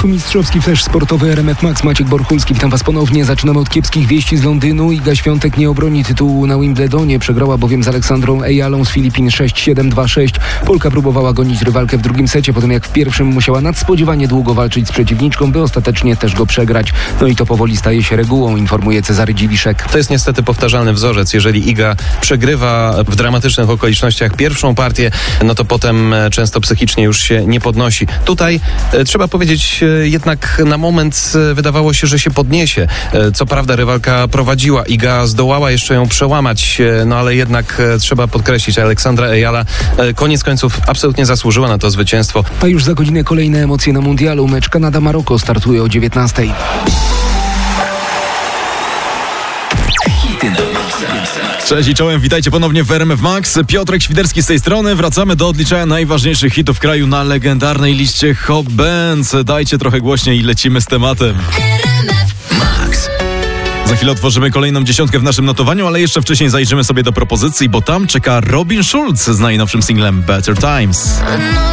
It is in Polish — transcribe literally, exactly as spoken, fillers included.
Mistrzowski Flash Sportowy R M F Max. Maciek Borchulski, witam Was ponownie. Zaczynamy od kiepskich wieści z Londynu. Iga Świątek nie obroni tytułu na Wimbledonie. Przegrała bowiem z Aleksandrą Ejalą z Filipin sześć siedem dwa sześć. Polka próbowała gonić rywalkę w drugim secie, potem jak w pierwszym musiała nadspodziewanie długo walczyć z przeciwniczką, by ostatecznie też go przegrać. No i to powoli staje się regułą, informuje Cezary Dziwiszek. To jest niestety powtarzalny wzorzec. Jeżeli Iga przegrywa w dramatycznych okolicznościach pierwszą partię, no to potem często psychicznie już się nie podnosi. Tutaj e, trzeba powiedzieć, e, jednak na moment e, wydawało się, że się podniesie. E, co prawda rywalka prowadziła, Iga zdołała jeszcze ją przełamać, e, no ale jednak e, trzeba podkreślić, Aleksandra Ejala e, koniec końców absolutnie zasłużyła na to zwycięstwo. A już za godzinę kolejne emocje na mundialu. Mecz Kanada-Maroko startuje o dziewiętnastej. Cześć i czołem, witajcie ponownie w R M F Max. Piotrek Świderski z tej strony. Wracamy do odliczania najważniejszych hitów kraju na legendarnej liście Hot Bands. Dajcie trochę głośniej i lecimy z tematem. Max. Za chwilę otworzymy kolejną dziesiątkę w naszym notowaniu, ale jeszcze wcześniej zajrzymy sobie do propozycji, bo tam czeka Robin Schulz z najnowszym singlem Better Times.